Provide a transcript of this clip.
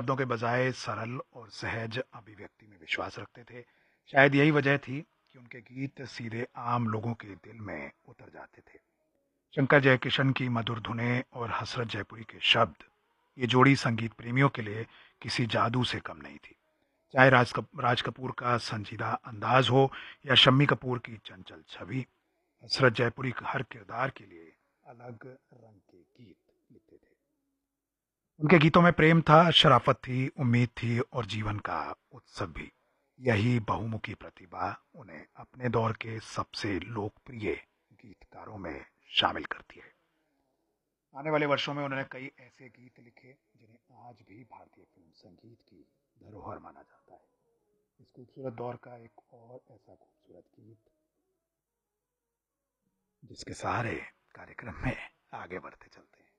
शब्दों के बजाय सरल और सहज अभिव्यक्ति में विश्वास रखते थे। शायद यही वजह थी कि उनके गीत सीधे आम लोगों के दिल में उतर जाते थे। शंकर जयकिशन की मधुर धुनें और हसरत जयपुरी के शब्द, ये जोड़ी संगीत प्रेमियों के लिए किसी जादू से कम नहीं थी। चाहे राज कपूर का संजीदा अंदाज हो या शम्मी कपूर की चंचल छवि, हसरत जयपुरी हर किरदार के लिए अलग रंग के गीत लिखते थे। उनके गीतों में प्रेम था, शराफत थी, उम्मीद थी और जीवन का उत्सव भी। यही बहुमुखी प्रतिभा उन्हें अपने दौर के सबसे लोकप्रिय गीतकारों में शामिल करती है। आने वाले वर्षों में उन्होंने कई ऐसे गीत लिखे जिन्हें आज भी भारतीय फिल्म संगीत की धरोहर माना जाता है। इस खूबसूरत दौर का एक और ऐसा खूबसूरत गीत जिसके सहारे कार्यक्रम में आगे बढ़ते चलते हैं।